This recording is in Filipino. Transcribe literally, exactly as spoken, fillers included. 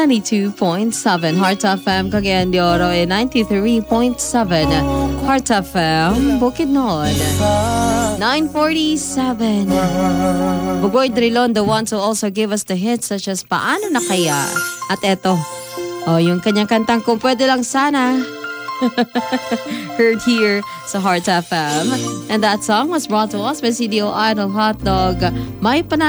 ninety-two point seven Heart F M Cagayan de Oro, and ninety-three point seven Heart F M Bukidnon. nine forty-seven. Bugoy Drilon, the ones who also give us the hits such as Paano na Kaya? At eto, oh, yung kanyang kantang Kung Pwede Lang Sana. Heard here sa Heart F M. And that song was brought to us by C D O Idol Hotdog. May pana